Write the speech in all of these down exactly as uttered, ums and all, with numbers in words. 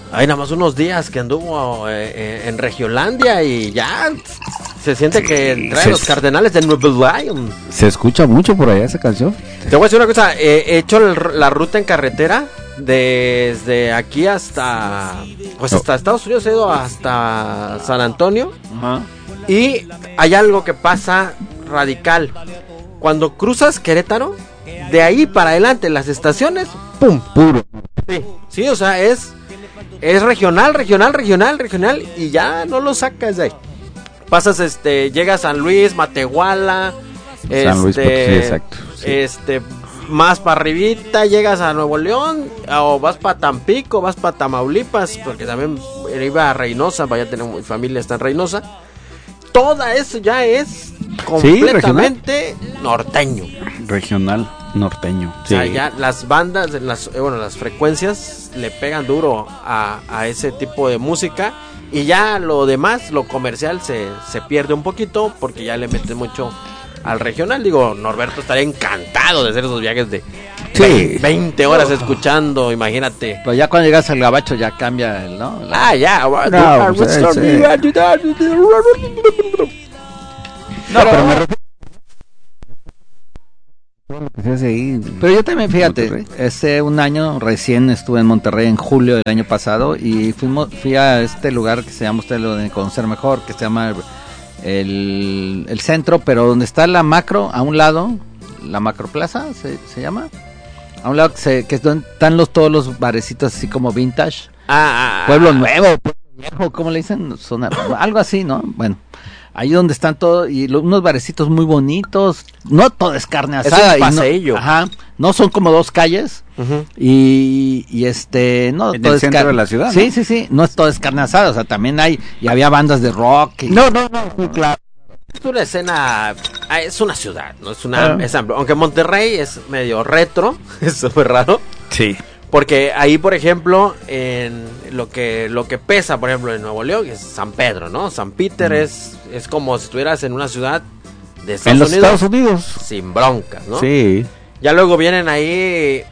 hay nada más unos días que anduvo eh, eh, en Regiolandia y ya se siente sí, que trae se, los Cardenales de Nueva Lion. Se escucha mucho por allá esa canción. Te voy a decir una cosa, eh, he hecho el, la ruta en carretera desde aquí hasta pues hasta Estados Unidos, he ido hasta San Antonio. Ajá. Y hay algo que pasa radical. Cuando cruzas Querétaro, de ahí para adelante las estaciones, pum, puro. Sí, sí, o sea, es es regional, regional, regional, regional y ya no lo sacas de ahí. Pasas, este, llegas a San Luis, Matehuala, San este, Luis, sí, exacto, sí. este, más para arribita, llegas a Nuevo León, o vas para Tampico, vas para Tamaulipas, porque también iba a Reynosa, vaya a tener mi familia está en Reynosa. Todo eso ya es completamente sí, norteño. Regional norteño. Sí. O sea, ya las bandas, las, bueno, las frecuencias le pegan duro a, a ese tipo de música y ya lo demás, lo comercial se, se pierde un poquito porque ya le meten mucho al regional. Digo, Norberto estaría encantado de hacer esos viajes de sí. veinte horas oh. escuchando, imagínate. Pero ya cuando llegas al gabacho ya cambia el, ¿no? La... Ah, ya. No, no, pues, sí. no pero me refiero pero yo también, fíjate, hace un año recién estuve en Monterrey en julio del año pasado y fuimos, fui a este lugar que se llama, usted lo deben conocer mejor, que se llama el, el centro, pero donde está la macro, a un lado, la macroplaza, se, se llama, a un lado que, se, que es donde están los, todos los barecitos así como vintage, ah, Pueblo Nuevo, Pueblo Viejo, ¿cómo le dicen? Son, algo así, ¿no? Bueno. Ahí donde están todos, y lo, unos barecitos muy bonitos, no todo es carne asada. Es un paseillo. No, ajá, no son como dos calles, uh-huh. y, y este, no en todo el es centro car- de la ciudad. Sí, ¿no? sí, sí, no es todo es carne asada, o sea, también hay, y había bandas de rock. Y... No, no, no, muy claro. Es una escena, es una ciudad, no es una, uh-huh. es amplio. Aunque Monterrey es medio retro, eso fue raro. Sí. Porque ahí, por ejemplo, en lo que lo que pesa, por ejemplo, en Nuevo León, es San Pedro, ¿no? San Peter mm. es, es como si estuvieras en una ciudad de Estados en los Unidos, Estados Unidos. Sin broncas, ¿no? Sí. Ya luego vienen ahí,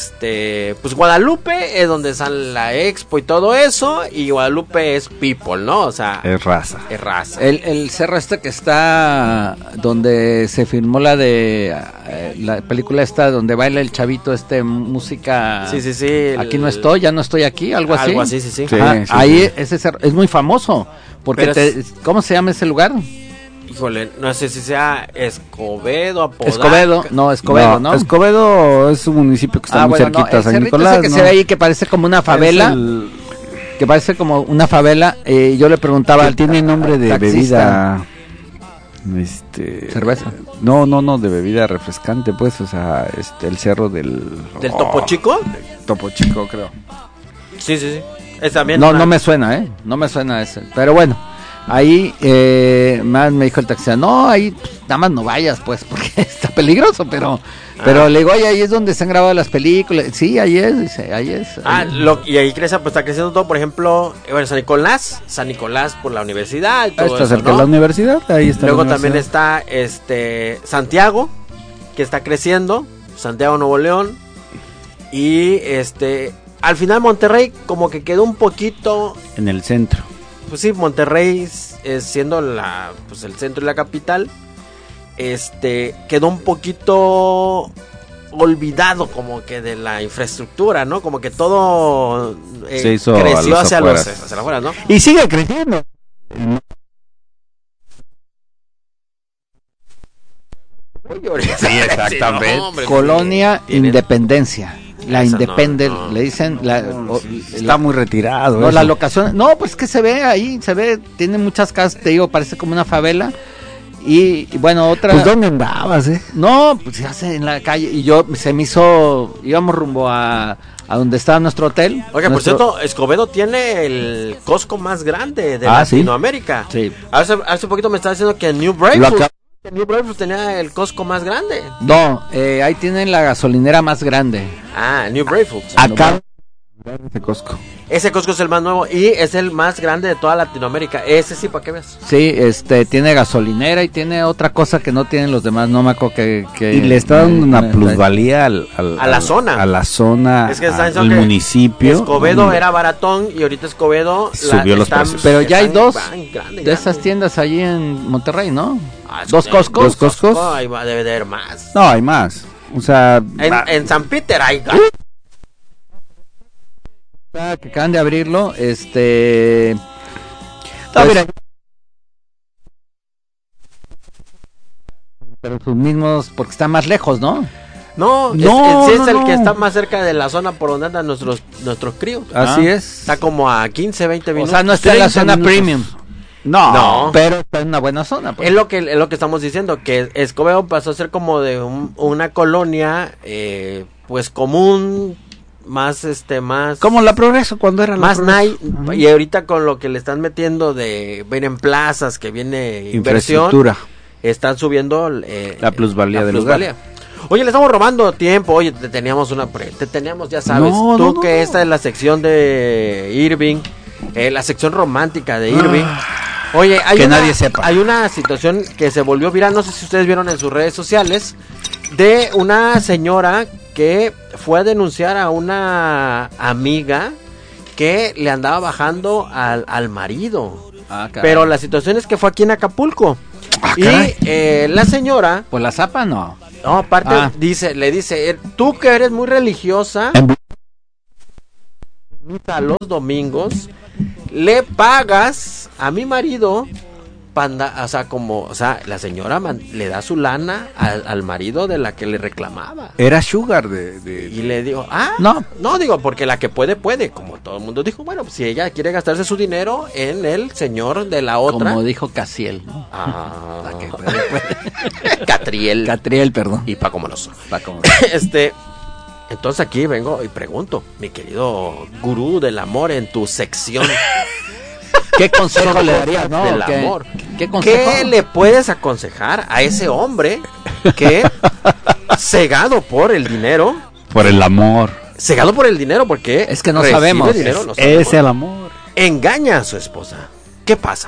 este, pues Guadalupe es donde sale la expo y todo eso, y Guadalupe es people, ¿no? O sea, es raza. Es raza. El, el cerro este que está donde se filmó la de eh, la película esta donde baila el chavito este música. Sí, sí, sí. El, aquí no estoy, ya no estoy aquí, algo así. Algo así, sí, sí. sí, Ajá, sí ahí sí. ese cerro es muy famoso porque te, es... ¿cómo se llama ese lugar? Híjole, no sé si sea Escobedo, Apodaca. Escobedo, no, Escobedo, ¿no? ¿no? Escobedo es un municipio que está ah, muy bueno, cerquita no, a San Nicolás, que ¿no? se ve ahí que parece como una favela, el... que parece como una favela, eh, yo le preguntaba... Al tiene nombre de taxista. bebida... Este... ¿Cerveza? No, no, no, de bebida refrescante, pues, o sea, este, el cerro del... ¿Del oh, Topo Chico? Topo Chico, creo. Sí, sí, sí. Es también no, una... no me suena, ¿eh? No me suena ese, pero bueno... Ahí eh, más me dijo el taxista, no, ahí pues, nada más no vayas, pues, porque está peligroso, pero ah. pero le digo, oye, ahí es donde se han grabado las películas. Sí, ahí es, dice, ahí es. Ahí ah, es. Lo, y ahí crece, pues está creciendo todo, por ejemplo, bueno, San Nicolás, San Nicolás por la universidad. Y todo está eso, cerca ¿no? de la universidad, ahí está. Luego también está este Santiago, que está creciendo, Santiago, Nuevo León, y este, al final Monterrey como que quedó un poquito... En el centro. Pues sí, Monterrey es siendo la pues el centro y la capital, este quedó un poquito olvidado como que de la infraestructura, ¿no? Como que todo eh, Se hizo creció a hacia afueras. los hacia las afueras, ¿no? Y sigue creciendo. Sí, exactamente. No, hombre, Colonia ¿tienen? Independencia. La Esa Independent, no, no. le dicen la, o, está la, muy retirado. No, eso. la locación, no, pues que se ve ahí, se ve, tiene muchas casas, te digo, parece como una favela. Y, y bueno, otra. Pues ¿dónde andabas, eh? No, pues ya sé, en la calle. Y yo, se me hizo, íbamos rumbo a, a donde estaba nuestro hotel. Oiga, nuestro... por cierto, Escobedo tiene el Costco más grande de ah, Latinoamérica. Sí. sí. Hace, hace poquito me estaba diciendo que New Brainfoot. New Brainfoot tenía el Costco más grande. No, eh, ahí tienen la gasolinera más grande. Ah, New Brainfoot. Acá Ese Costco. Ese Costco es el más nuevo y es el más grande de toda Latinoamérica. Ese sí, para que veas. Sí, este, tiene gasolinera y tiene otra cosa que no tienen los demás, no me acuerdo que... que y le está dando una me, plusvalía al, al, a la al, zona. A la zona, es que al, al municipio. Escobedo era baratón y ahorita Escobedo... Subió la, los precios. Pero ya hay dos grande, grande. de esas tiendas allí en Monterrey, ¿no? Ah, ¿Dos Costcos? ¿Dos Costcos? Costco, ahí va, debe de haber más. No, hay más. O sea... En, en San Peter hay... Que acaban de abrirlo, este... Pues, mira. Pero sus mismos, porque están más lejos, ¿no? No, no, es, es, no, es el no. que está más cerca de la zona por donde andan nuestros nuestros críos. Así ah. es. Está como a quince, veinte minutos. O sea, no está en la zona minutos. premium. No, no, pero está en una buena zona. Pues. Es lo que es lo que estamos diciendo, que Escobedo pasó a ser como de un, una colonia, eh, pues común, más este más como la Progreso cuando era la más night, uh-huh. Y ahorita con lo que le están metiendo de vienen plazas, que viene infraestructura, inversión, están subiendo eh, la plusvalía la del plusvalía. lugar. Oye, le estamos robando tiempo. Oye, te teníamos una pre te teníamos, ya sabes, no, tú no, no, que no. esta es la sección de Irving, eh, la sección romántica de Irving. Oye, hay que una, nadie sepa. Hay una situación que se volvió viral, no sé si ustedes vieron en sus redes sociales, de una señora que fue a denunciar a una amiga que le andaba bajando al, al marido. Ah, pero la situación es que fue aquí en Acapulco. Ah, y eh, la señora... Pues la zapa no. No, aparte ah. dice, le dice, tú que eres muy religiosa, a los domingos, le pagas a mi marido, panda, o sea, como, o sea, la señora man, le da su lana al, al marido de la que le reclamaba. Era sugar de, de, y le digo, ah, no, no digo, porque la que puede, puede, como todo el mundo dijo, bueno, pues si ella quiere gastarse su dinero en el señor de la otra. Como dijo Casiel, ¿no? Ah, la que puede, puede. Catriel. Catriel, perdón. Y Paco Moroso. Paco Este... Entonces aquí vengo y pregunto, mi querido gurú del amor en tu sección. ¿Qué consejo le darías, no? Del ¿Qué, amor. ¿Qué consejo? ¿Qué le puedes aconsejar a ese hombre que, cegado por el dinero, por el amor, cegado por el dinero porque es que no sabemos, dinero, es, no sabemos, es el amor, engaña a su esposa? ¿Qué pasa?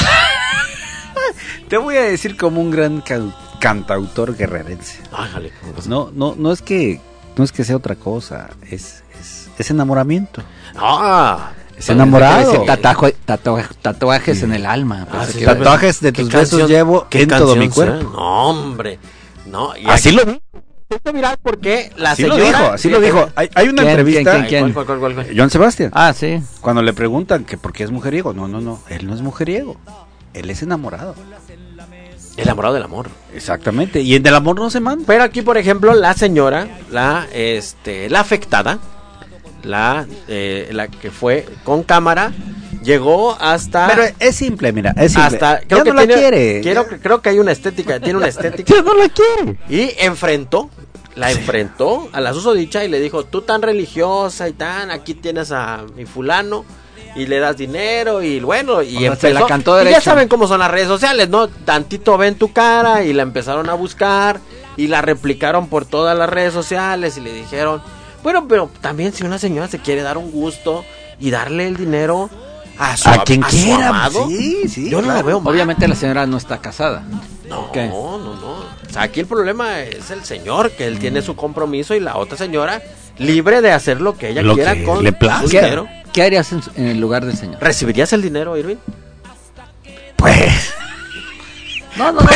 Te voy a decir como un gran ca- cantautor guerrerense. Ájale, no, no, no es que no es que sea otra cosa, es, es, es enamoramiento. Ah, es enamorado. Tatuaje, tatuaje, tatuajes sí. en el alma. Ah, sí, tatuajes de tus besos llevo en todo mi cuerpo. ¿Eh? No, hombre. No, y así aquí, lo dijo. Esto mirar porque la así señora... Lo dijo, así lo dijo. Hay, hay una ¿Quién, entrevista... ¿quién, quién, quién? ¿Cuál, cuál, cuál, cuál? Joan Sebastián. Ah, sí. Cuando le preguntan que por qué es mujeriego. No, no, no. Él no es mujeriego. Él es enamorado. Enamorado del amor. Exactamente. Y el del amor no se manda. Pero aquí, por ejemplo, la señora, la este, la afectada, la, eh, la que fue con cámara, llegó hasta... Pero es simple, mira, es simple. Hasta, creo ya que no tiene, la quiere. Quiero, creo que hay una estética, tiene una estética. Ya no la quiere. Y enfrentó, la enfrentó a la susodicha y le dijo, tú tan religiosa y tan, aquí tienes a mi fulano... Y le das dinero y bueno, y o sea, empezó, se la cantó y derecho. ya saben cómo son las redes sociales, ¿no? Tantito ven tu cara y la empezaron a buscar y la replicaron por todas las redes sociales y le dijeron, bueno, pero también si una señora se quiere dar un gusto y darle el dinero a su, a quien a quiera, su amado, sí, sí, yo claro. no lo veo mal. Obviamente la señora no está casada. No, ¿Qué? no, no, no. O sea, aquí el problema es el señor, que él mm. tiene su compromiso y la otra señora libre de hacer lo que ella lo quiera que con le plazca. su dinero. ¿Qué harías en, en el lugar del señor? ¿Recibirías el dinero, Irving? Pues... No, no, no.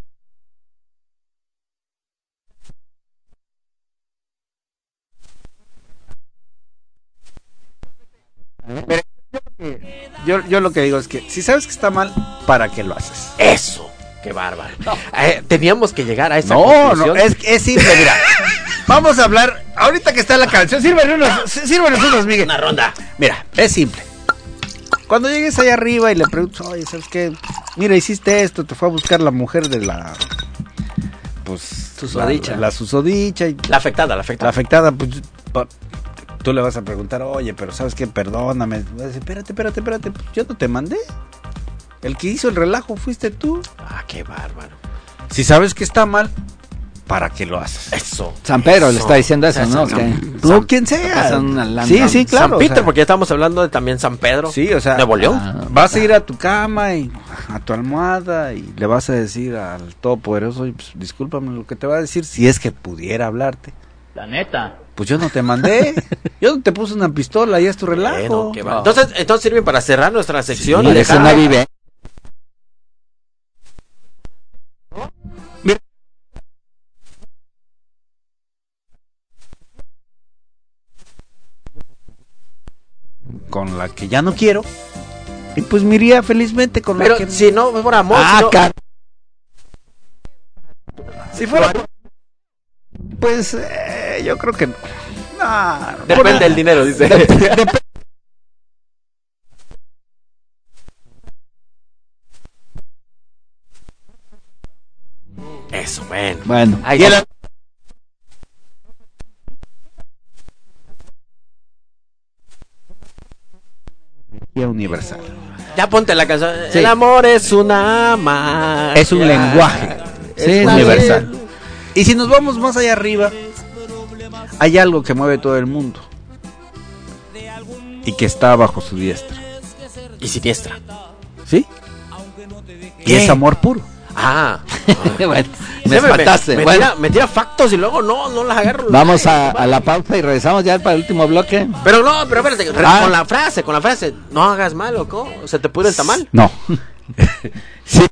Pero yo, yo lo que digo es que si sabes que está mal, ¿para qué lo haces? Eso, qué bárbaro. No. Eh, teníamos que llegar a esa no, conclusión. No, es, es simple, mira. Vamos a hablar, ahorita que está la canción, sírvenos unos, sírvenos unos, Miguel. Una ronda. Mira, es simple. Cuando llegues allá arriba y le preguntas, oye, ¿sabes qué? Mira, hiciste esto, te fue a buscar la mujer de la... Pues... Susodicha. La, la susodicha. Y, la afectada, la afectada. La afectada, pues... Pa, tú le vas a preguntar, oye, pero ¿sabes qué? Perdóname. Vas a decir, espérate, espérate, espérate. Pues yo no te mandé. El que hizo el relajo fuiste tú. Ah, qué bárbaro. Si sabes que está mal... ¿para qué lo haces? Eso. San Pedro eso. le está diciendo eso, ¿no? San, que no, quien sea. Sí, sí, claro. San Peter, o sea, porque ya estamos hablando de también San Pedro. Sí, o sea, Nuevo León. Ah, vas a ir a tu cama y a tu almohada y le vas a decir al Todopoderoso, pues, discúlpame lo que te va a decir, si es que pudiera hablarte. La neta. Pues yo no te mandé, yo no te puse una pistola, y es tu relajo. Bueno, ¿qué va? Entonces, entonces sirven para cerrar nuestra sección. Sí, y eso dejar... no vive. Con la que ya no quiero. Y pues me iría felizmente con Pero la que... si no, por amor. Ah, si, no... car... si fuera... Pues eh, yo creo que... No, Depende del dinero, dice. Eso, bueno. Bueno. Ahí el... universal. Ya ponte la canción. Sí. El amor es una magia. Es un lenguaje Sí, universal. Y si nos vamos más allá arriba, hay algo que mueve todo el mundo y que está bajo su diestra. Y siniestra. ¿Sí? Y ¿Qué? es amor puro. Ah. Bueno, me Me, me, espantaste. me, Bueno, tira, me tira factos y luego no, no las agarro. vamos a, a la pausa y regresamos ya para el último bloque. Pero no, pero espérate, re- Ah. con la frase, con la frase, no hagas mal, loco, se te pudre el tamal. No. sí.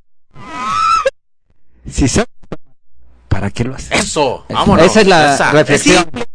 Sí, ¿para qué lo haces? Eso, vámonos. Esa es la Esa. reflexión. Es simple.